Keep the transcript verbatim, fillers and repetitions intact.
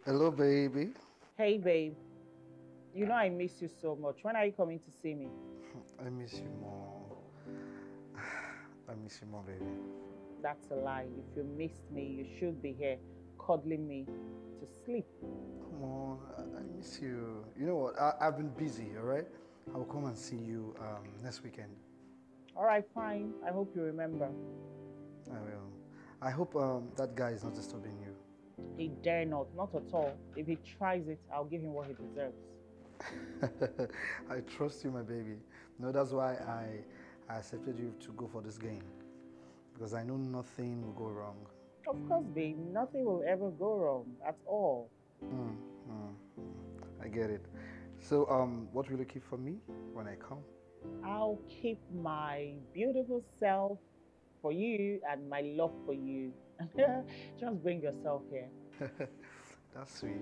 Hello, baby. Hey, babe. You know I miss you so much. When are you coming to see me? I miss you more. I miss you more, baby. That's a lie. If you missed me, you should be here cuddling me to sleep. Come on, I I miss you. You know what? I, I've been busy, all right? I'll come and see you um, next weekend. All right, fine. I hope you remember. I will. I hope um, that guy is not disturbing you. He dare not, not at all. If he tries it, I'll give him what he deserves. I trust you, my baby. No, that's why I, I accepted you to go for this game. Because I know nothing will go wrong. Of course, babe, nothing will ever go wrong at all. Mm, mm, I get it. So, um, what will you keep for me when I come? I'll keep my beautiful self for you and my love for you. Just bring yourself here. That's sweet.